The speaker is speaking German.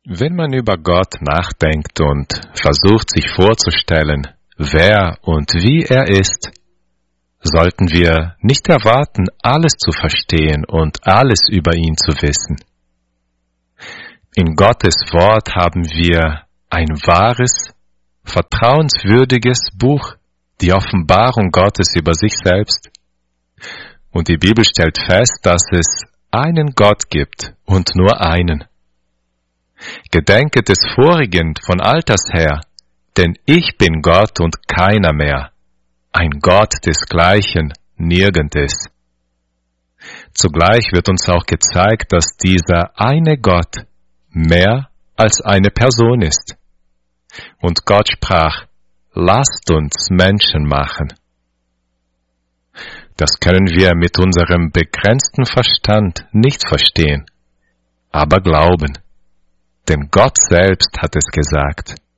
Wenn man über Gott nachdenkt und versucht sich vorzustellen, wer und wie er ist, sollten wir nicht erwarten, alles zu verstehen und alles über ihn zu wissen. In Gottes Wort haben wir ein wahres, vertrauenswürdiges Buch, die Offenbarung Gottes über sich selbst. Und die Bibel stellt fest, dass es einen Gott gibt und nur einen. Gedenke des Vorigen von Alters her, denn ich bin Gott und keiner mehr, ein Gott desgleichen nirgend ist. Zugleich wird uns auch gezeigt, dass dieser eine Gott mehr als eine Person ist. Und Gott sprach, lasst uns Menschen machen. Das können wir mit unserem begrenzten Verstand nicht verstehen, aber glauben. Denn Gott selbst hat es gesagt.